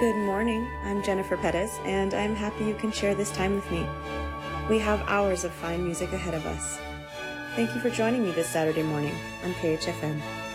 Good morning. I'm Jennifer Pettis, and I'm happy you can share this time with me. We have hours of fine music ahead of us. Thank you for joining me this Saturday morning on KHFM.